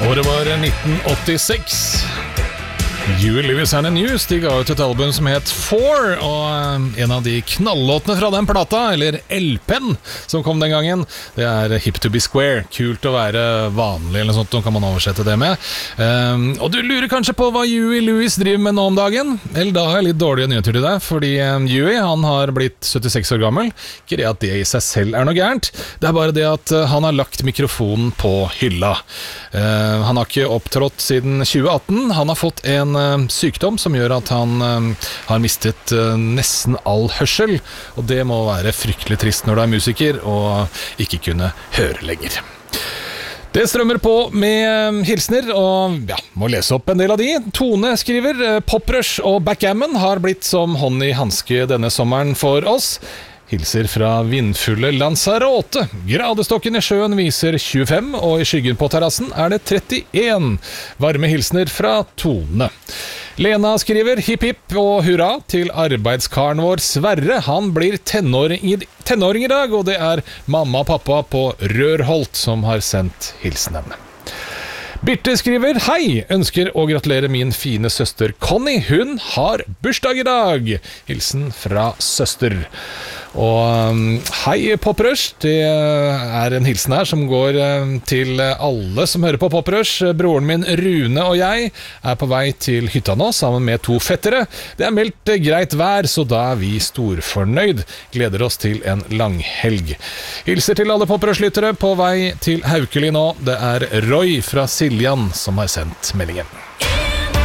Året var 1986. Huey Lewis and the News, de ga ut et album som het Four, og en av de knallåtene fra den plata, eller LP'en som kom den gangen, det er Hip to be Square. Kult å være vanlig, eller noe sånt, kan man oversette det med. Og du lurer kanskje på hva Huey Lewis driver med nå om dagen? Eller da har jeg litt dårlige nyheter til deg, fordi Huey, han har blitt 76 år gammel. Ikke det at det i seg selv er noe gærent, det er bare det at han har lagt mikrofonen på hylla. Han har ikke opptrådt siden 2018, han har fått en sykdom som gjør at han har mistet nesten all hørsel, og det må være fryktelig trist når du er musiker og ikke kunne høre lenger. Det strømmer på med hilsner, og ja, må lese opp en del av de. Tone skriver, Poprush og Backgammon har blitt som hånd i handske denne sommeren for oss. Hilser fra vindfulle Lanzarote. Gradestokken i sjøen viser 25, og i skyggen på terrassen er det 31. Varme hilsner fra Tone. Lena skriver hipp hipp og hurra til arbeidskaren vår Sverre. Han blir tenåring i dag, og det er mamma og pappa på Rørholt som har sendt hilsenen. Birte skriver, hei, ønsker å gratulere min fine søster Conny, hun har bursdag i dag. Hilsen fra søster. Og hei Poprush, det er en hilsen her som går til alle som hører på Poprush. Broren min Rune og jeg er på vei til hytta nå sammen med 2 fettere. Det er meldt greit vær, så da er vi storfornøyd. Gleder oss til en lang helg. Hilser til alle Poprush-lyttere på vei til Haukeli nå. Det er Roy fra Siljan som har sendt meldingen.